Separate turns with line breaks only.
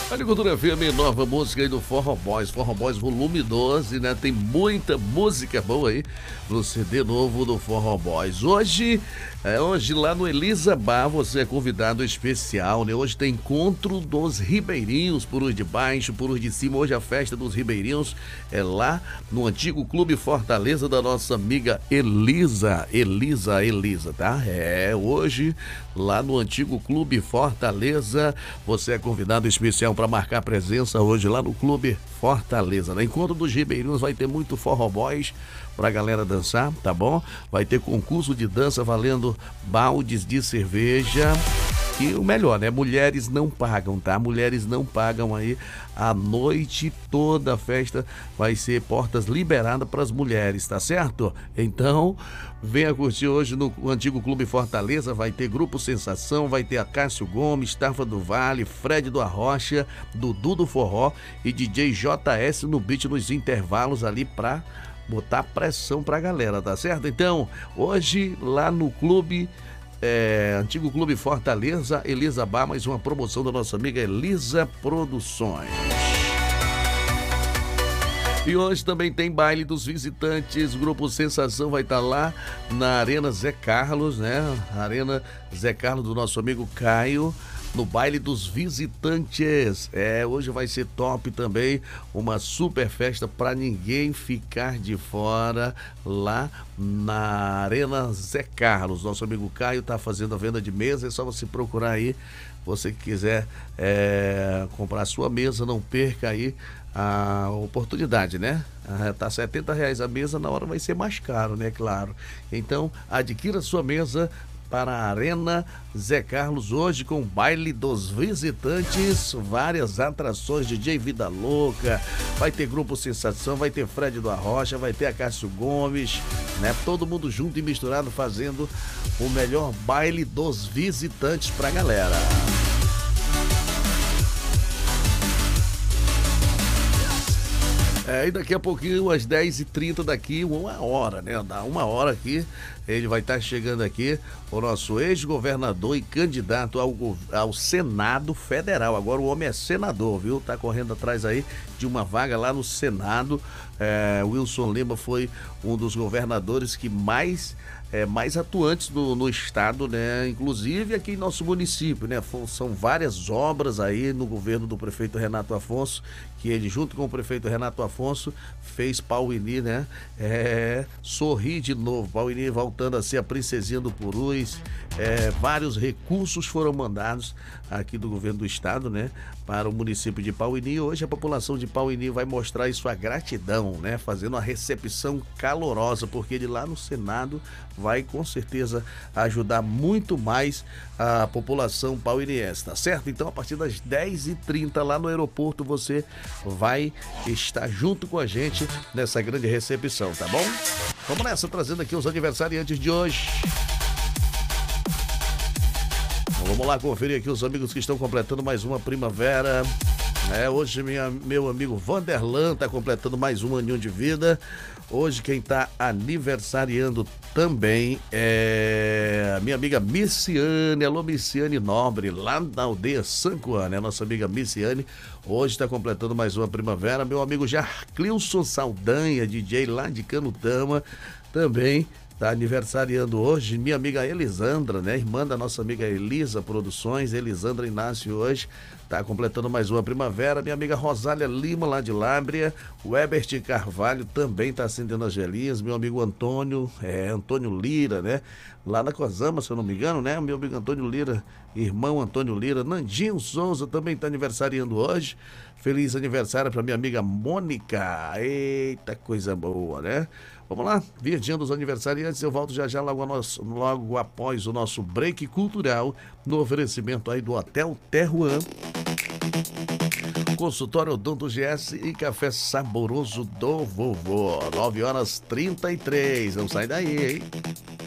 Agricultura FM, nova música aí do Forró Boys volume 12, né? Tem muita música boa aí no CD novo do Forró Boys. Hoje lá no Elisa Bar, você é convidado especial, né? Hoje tem encontro dos ribeirinhos, por os de baixo, por os de cima. Hoje a festa dos ribeirinhos é lá no antigo Clube Fortaleza da nossa amiga Elisa, tá? Hoje lá no antigo Clube Fortaleza, você é convidado especial para marcar presença hoje lá no Clube Fortaleza, né? Encontro dos ribeirinhos, vai ter muito Forró Boys pra galera dançar, tá bom? Vai ter concurso de dança valendo baldes de cerveja. E o melhor, né? Mulheres não pagam, tá? Mulheres não pagam aí a noite toda. A festa vai ser portas liberadas para as mulheres, tá certo? Então, venha curtir hoje no antigo Clube Fortaleza. Vai ter Grupo Sensação, vai ter a Cássio Gomes, Tafa do Vale, Fred do Arrocha, Dudu do Forró e DJ JS no beat nos intervalos ali pra botar pressão pra galera, tá certo? Então, hoje lá no Clube antigo Clube Fortaleza, Elisa Bar, mais uma promoção da nossa amiga Elisa Produções. E hoje também tem baile dos visitantes. Grupo Sensação vai estar lá na Arena Zé Carlos, né? Arena Zé Carlos do nosso amigo Caio, no baile dos visitantes. Hoje vai ser top também, uma super festa para ninguém ficar de fora lá na Arena Zé Carlos. Nosso amigo Caio tá fazendo a venda de mesa, é só você procurar aí. Você que quiser comprar sua mesa, não perca aí a oportunidade, né? Tá R$70 a mesa, na hora vai ser mais caro, né? Claro. Então, adquira sua mesa para a Arena Zé Carlos hoje com o baile dos visitantes, várias atrações, DJ Vida Louca, vai ter Grupo Sensação, vai ter Fred do Arrocha, vai ter a Cássio Gomes, né? Todo mundo junto e misturado fazendo o melhor baile dos visitantes pra galera. E daqui a pouquinho, às 10h30 daqui, 1 hora, né? Dá 1 hora aqui, ele vai estar chegando aqui, o nosso ex-governador e candidato ao Senado Federal. Agora o homem é senador, viu? Tá correndo atrás aí de uma vaga lá no Senado. Wilson Lima foi um dos governadores que mais atuantes no estado, né? Inclusive aqui em nosso município, né? São várias obras aí no governo do prefeito Renato Afonso, que ele, junto com o prefeito Renato Afonso, fez Pauini, né? Sorrir de novo. Pauini voltando a ser a princesinha do Purus. Vários recursos foram mandados aqui do governo do estado, né? Para o município de Pauini. Hoje a população de Pauini vai mostrar aí sua gratidão, né? Fazendo uma recepção calorosa, porque ele lá no Senado vai com certeza ajudar muito mais a população pauiniense, tá certo? Então, a partir das 10h30 lá no aeroporto, você vai estar junto com a gente nessa grande recepção, tá bom? Vamos nessa, trazendo aqui os aniversariantes de hoje. Vamos lá conferir aqui os amigos que estão completando mais uma primavera. Hoje meu amigo Vanderlan tá completando mais um aninho de vida. Hoje quem tá aniversariando também é a minha amiga Missiane. Alô, Missiane Nobre, lá na aldeia San Juan, né? Nossa amiga Missiane hoje está completando mais uma primavera. Meu amigo Jarclilson Saldanha, DJ lá de Canutama, também tá aniversariando hoje. Minha amiga Elisandra, né? Irmã da nossa amiga Elisa Produções, Elisandra Inácio hoje tá completando mais uma primavera. Minha amiga Rosália Lima, lá de Lábrea. O Ebert Carvalho também tá acendendo as gelinhas. Meu amigo Antônio Lira, né? Lá na Cosama, se eu não me engano, né? Meu amigo Antônio Lira, irmão Antônio Lira. Nandinho Souza também tá aniversariando hoje. Feliz aniversário para minha amiga Mônica. Eita, coisa boa, né? Vamos lá, verdinha dos aniversariantes, eu volto já logo após o nosso break cultural, no oferecimento aí do Hotel Terruan, consultório Odonto GS e café saboroso do vovô. 9h33, não sai daí, hein?